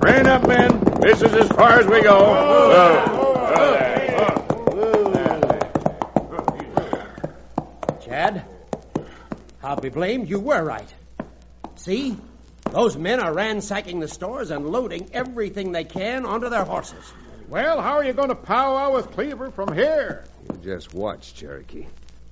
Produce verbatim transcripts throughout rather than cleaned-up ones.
Rein up, men. This is as far as we go. Oh. Oh. Chad, I'll be blamed. You were right. See? Those men are ransacking the stores and loading everything they can onto their horses. Well, how are you going to powwow with Cleaver from here? You just watch, Cherokee.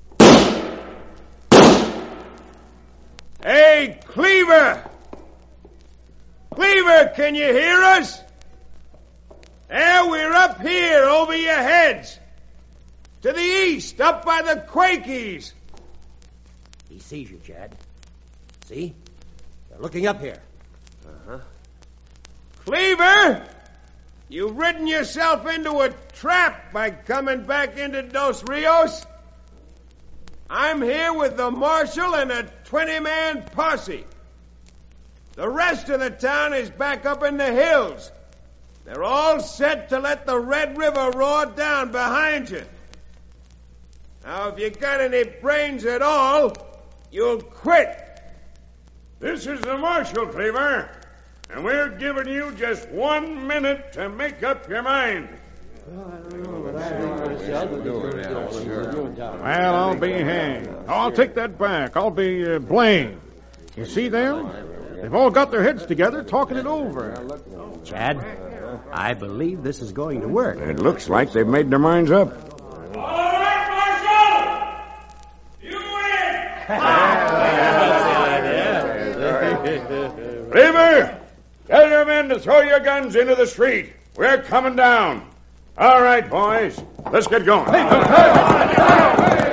Hey, Cleaver! Cleaver, can you hear us? There, we're up here over your heads. To the east, up by the Quakies. He sees you, Chad. See? They're looking up here. Uh-huh. Cleaver! You've ridden yourself into a trap by coming back into Dos Rios. I'm here with the marshal and a twenty-man posse. The rest of the town is back up in the hills. They're all set to let the Red River roar down behind you. Now, if you got any brains at all, you'll quit. This is the marshal, Cleaver, and we're giving you just one minute to make up your mind. Well, I'll be hanged. I'll take that back. I'll be uh, blamed. You see them? They've all got their heads together, talking it over. Chad, I believe this is going to work. It looks like they've made their minds up. All right, Marshal! You win! Cleaver, tell your men to throw your guns into the street. We're coming down. All right, boys, let's get going.